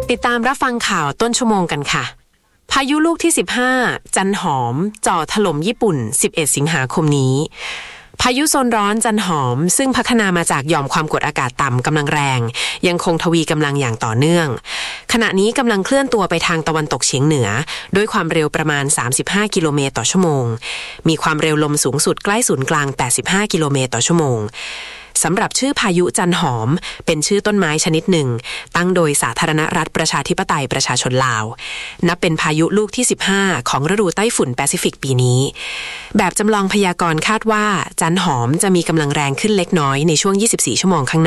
ติดตามรับฟังข่าวต้นชั่วโมงกันค่ะพายุลูกที่15จันหอมจ่อถล่มญี่ปุ่น11สิงหาคมนี้พายุโซนร้อนจันหอมซึ่งพัฒนามาจากหย่อมความกดอากาศต่ำกำลังแรงยังคงทวีกำลังอย่างต่อเนื่องขณะนี้กำลังเคลื่อนตัวไปทางตะวันตกเฉียงเหนือด้วยความเร็วประมาณ35กิโลเมตรต่อชั่วโมงมีความเร็วลมสูงสุดใกล้ศูนย์กลาง85กิโลเมตรต่อชั่วโมงสำหรับชื่อพายุจันหอมเป็นชื่อต้นไม้ชนิดหนึ่งตั้งโดยสาธารณรัฐประชาธิปไตยประชาชนลาวนับเป็นพายุลูกที่15ของฤดูไต้ฝุ่นแปซิฟิกปีนี้แบบจำลองพยากรณ์คาดว่าจันหอมจะมีกำลังแรงขึ้นเล็กน้อยในช่วง24ชั่วโมงข้างหน้า